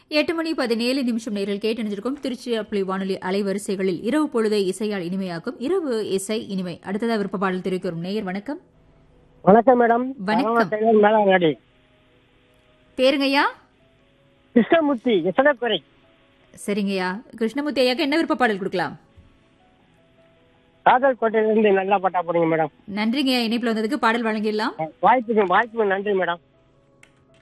8:17 நேரில் கேட்டணிஞ்சிருக்கும் திருச்சிராப்பள்ளி வானொலி அலைவரிசைகளில் இரவு பொழுதை இசையால் இனிமையாக்கும் இரவு இசை இனிமை. அடுத்ததா விருப்ப பாடல் தெரிவிக்க வரும் நேயர் வணக்கம். வணக்கம் மேடம். வணக்கம். மேலாங்காடி பேருங்கய்யா? கிருஷ்ணமூர்த்தி எசனக்குறை. சரிங்கய்யா. கிருஷ்ணமூர்த்தி ஐயாக்கு என்ன விருப்ப பாடல் கொடுக்கலாம்? காதல் கோட்டையிலிருந்து நல்லா பட்டா போடுங்க மேடம். நன்றிங்கய்யா, இணைப்புல வந்ததுக்கு பாடல் வழங்கிடலாம். வாய்ப்புக்கு நன்றி மேடம்.